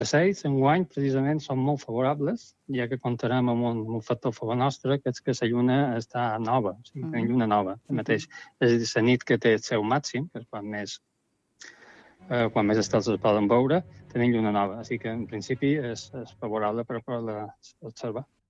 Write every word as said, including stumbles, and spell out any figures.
passeig, enguany, precisament, són molt favorables, ja que comptarem amb un, un factor a favor nostre, que és que la lluna està nova, o sigui, tenim lluna nova, uh -huh. mateix. És a dir, la nit que té el seu màxim, que és quan més, eh, quan més estels es poden veure, tenim lluna nova, així que, en principi, és, és favorable per poder-la observar.